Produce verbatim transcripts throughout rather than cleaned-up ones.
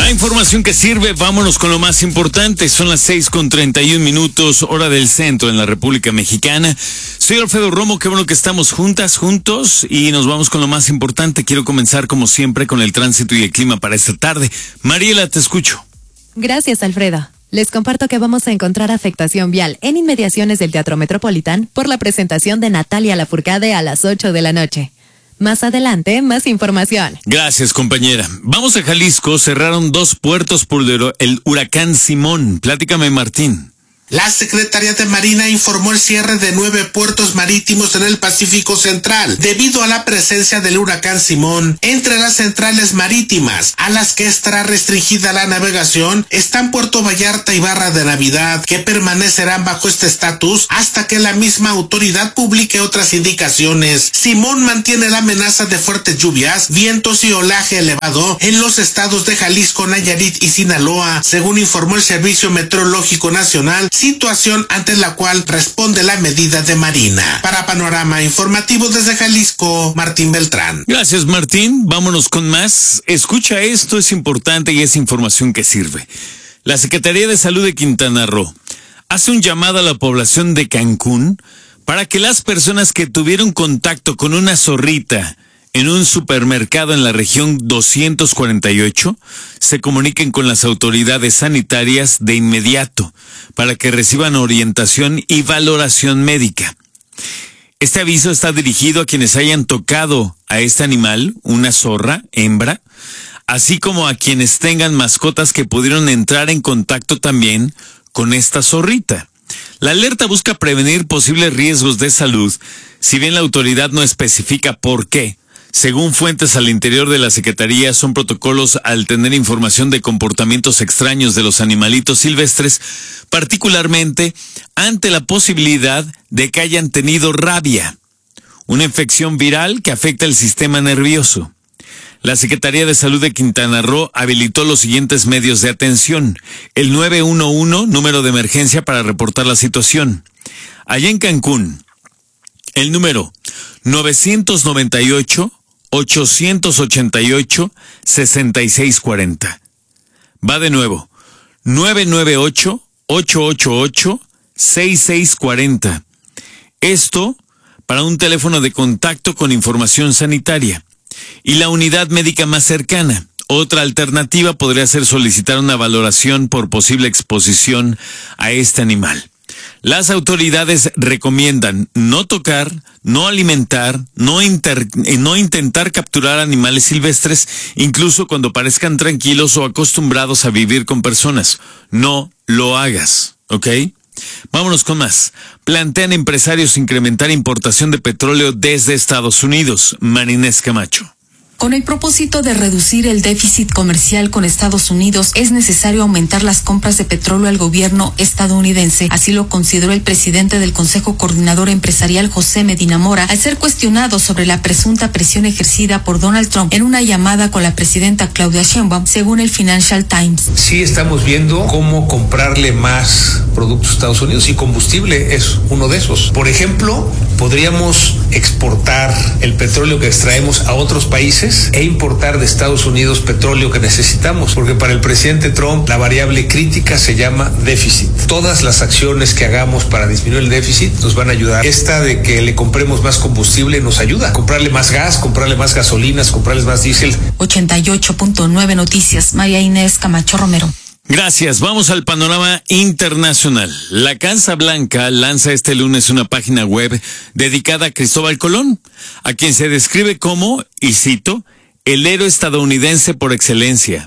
La información que sirve, vámonos con lo más importante. Son las seis con treinta y un minutos, hora del centro en la República Mexicana. Soy Alfredo Romo, qué bueno que estamos juntas, juntos, y nos vamos con lo más importante. Quiero comenzar, como siempre, con el tránsito y el clima para esta tarde. Mariela, te escucho. Gracias, Alfredo. Les comparto que vamos a encontrar afectación vial en inmediaciones del Teatro Metropolitán por la presentación de Natalia Lafourcade a las ocho de la noche. Más adelante, más información. Gracias, compañera. Vamos a Jalisco. Cerraron dos puertos por el huracán Simón. Pláticame, Martín. La Secretaría de Marina informó el cierre de nueve puertos marítimos en el Pacífico Central debido a la presencia del huracán Simón. Entre las centrales marítimas a las que estará restringida la navegación están Puerto Vallarta y Barra de Navidad, que permanecerán bajo este estatus hasta que la misma autoridad publique otras indicaciones. Simón mantiene la amenaza de fuertes lluvias, vientos y olaje elevado en los estados de Jalisco, Nayarit y Sinaloa, según informó el Servicio Meteorológico Nacional, situación ante la cual responde la medida de Marina. Para Panorama Informativo desde Jalisco, Martín Beltrán. Gracias, Martín. Vámonos con más. Escucha, esto es importante y es información que sirve. La Secretaría de Salud de Quintana Roo hace un llamado a la población de Cancún para que las personas que tuvieron contacto con una zorrita en un supermercado en la región doscientos cuarenta y ocho se comuniquen con las autoridades sanitarias de inmediato para que reciban orientación y valoración médica. Este aviso está dirigido a quienes hayan tocado a este animal, una zorra, hembra, así como a quienes tengan mascotas que pudieron entrar en contacto también con esta zorrita. La alerta busca prevenir posibles riesgos de salud, si bien la autoridad no especifica por qué. Según fuentes al interior de la Secretaría, son protocolos al tener información de comportamientos extraños de los animalitos silvestres, particularmente ante la posibilidad de que hayan tenido rabia, una infección viral que afecta el sistema nervioso. La Secretaría de Salud de Quintana Roo habilitó los siguientes medios de atención: el nueve uno uno, número de emergencia para reportar la situación. Allá en Cancún, el número novecientos noventa y ocho, ochocientos ochenta y ocho, sesenta y seis cuarenta. Va de nuevo, nueve nueve ocho, ocho ocho ocho, seis seis cuarenta. Esto para un teléfono de contacto con información sanitaria. Y la unidad médica más cercana. Otra alternativa podría ser solicitar una valoración por posible exposición a este animal. Las autoridades recomiendan no tocar, no alimentar, no, inter, no intentar capturar animales silvestres, incluso cuando parezcan tranquilos o acostumbrados a vivir con personas. No lo hagas, ¿ok? Vámonos con más. Plantean empresarios incrementar importación de petróleo desde Estados Unidos. Marinés Camacho. Con el propósito de reducir el déficit comercial con Estados Unidos, es necesario aumentar las compras de petróleo al gobierno estadounidense. Así lo consideró el presidente del Consejo Coordinador Empresarial, José Medina Mora, al ser cuestionado sobre la presunta presión ejercida por Donald Trump en una llamada con la presidenta Claudia Sheinbaum, según el Financial Times. Sí estamos viendo cómo comprarle más productos a Estados Unidos, y combustible es uno de esos. Por ejemplo, podríamos exportar el petróleo que extraemos a otros países e importar de Estados Unidos petróleo que necesitamos, porque para el presidente Trump la variable crítica se llama déficit. Todas las acciones que hagamos para disminuir el déficit nos van a ayudar. Esta de que le compremos más combustible nos ayuda. Comprarle más gas, comprarle más gasolinas, comprarles más diésel. ochenta y ocho punto nueve Noticias, María Inés Camacho Romero. Gracias. Vamos al panorama internacional. La Casa Blanca lanza este lunes una página web dedicada a Cristóbal Colón, a quien se describe como, y cito, el héroe estadounidense por excelencia.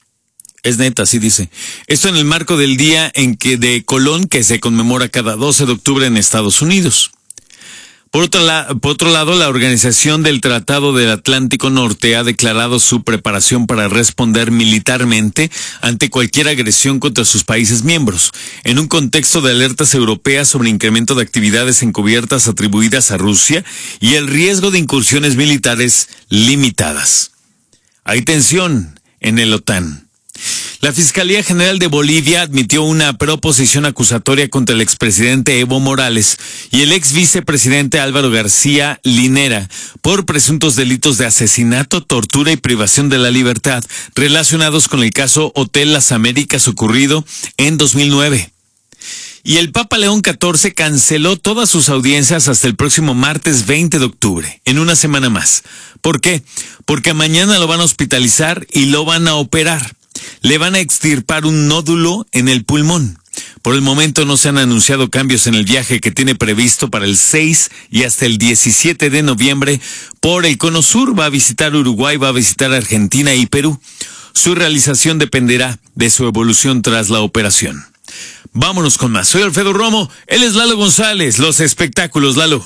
Es neta, así dice. Esto en el marco del día en que de Colón, que se conmemora cada doce de octubre en Estados Unidos. Por otro, la, por otro lado, la Organización del Tratado del Atlántico Norte ha declarado su preparación para responder militarmente ante cualquier agresión contra sus países miembros, en un contexto de alertas europeas sobre incremento de actividades encubiertas atribuidas a Rusia y el riesgo de incursiones militares limitadas. Hay tensión en el OTAN. La Fiscalía General de Bolivia admitió una proposición acusatoria contra el expresidente Evo Morales y el ex vicepresidente Álvaro García Linera por presuntos delitos de asesinato, tortura y privación de la libertad relacionados con el caso Hotel Las Américas ocurrido en dos mil nueve. Y el Papa León catorce canceló todas sus audiencias hasta el próximo martes veinte de octubre, en una semana más. ¿Por qué? Porque mañana lo van a hospitalizar y lo van a operar. Le van a extirpar un nódulo en el pulmón. Por el momento no se han anunciado cambios en el viaje que tiene previsto para el seis y hasta el diecisiete de noviembre por el Cono Sur. Va a visitar Uruguay, va a visitar Argentina y Perú. Su realización dependerá de su evolución tras la operación. Vámonos con más. Soy Alfredo Romo, él es Lalo González. Los espectáculos, Lalo.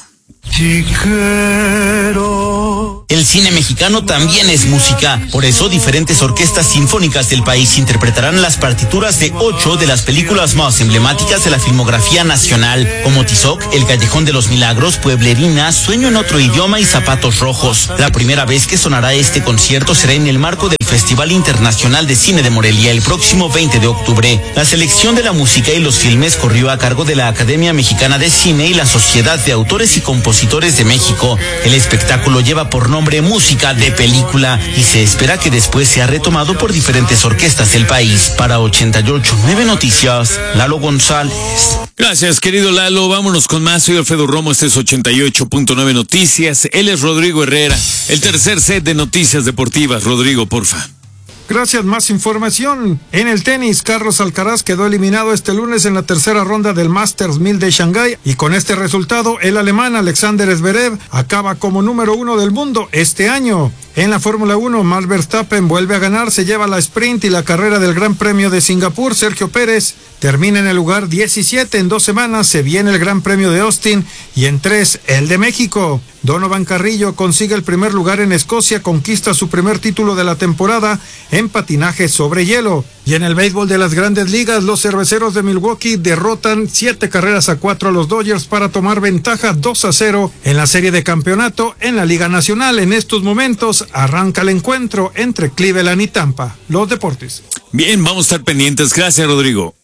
El cine mexicano también es música, por eso diferentes orquestas sinfónicas del país interpretarán las partituras de ocho de las películas más emblemáticas de la filmografía nacional, como Tizoc, El Callejón de los Milagros, Pueblerina, Sueño en otro idioma y Zapatos Rojos. La primera vez que sonará este concierto será en el marco del Festival Internacional de Cine de Morelia el próximo veinte de octubre. La selección de la música y los filmes corrió a cargo de la Academia Mexicana de Cine y la Sociedad de Autores y Compositores de México. El espectáculo lleva por nombre Música de Película y se espera que después sea retomado por diferentes orquestas del país. Para ochenta y ocho punto nueve Noticias, Lalo González. Gracias, querido Lalo. Vámonos con más. Soy Alfredo Romo, este es ochenta y ocho punto nueve Noticias. Él es Rodrigo Herrera. El tercer set de noticias deportivas. Rodrigo, porfa. Gracias, más información. En el tenis, Carlos Alcaraz quedó eliminado este lunes en la tercera ronda del Masters mil de Shanghái y con este resultado el alemán Alexander Zverev acaba como número uno del mundo este año. En la Fórmula uno, Max Verstappen vuelve a ganar, se lleva la sprint y la carrera del Gran Premio de Singapur. Sergio Pérez termina en el lugar diecisiete. En dos semanas se viene el Gran Premio de Austin y en tres el de México. Donovan Carrillo consigue el primer lugar en Escocia, conquista su primer título de la temporada en patinaje sobre hielo. Y en el béisbol de las Grandes Ligas, los Cerveceros de Milwaukee derrotan siete carreras a cuatro a los Dodgers para tomar ventaja dos a cero en la serie de campeonato en la Liga Nacional. En estos momentos arranca el encuentro entre Cleveland y Tampa. Los deportes. Bien, vamos a estar pendientes. Gracias, Rodrigo.